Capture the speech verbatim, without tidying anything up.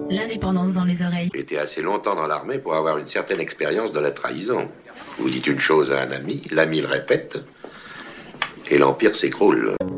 L'indépendance dans les oreilles. J'ai été assez longtemps dans l'armée pour avoir une certaine expérience de la trahison. Vous dites une chose à un ami, l'ami le répète, et l'Empire s'écroule.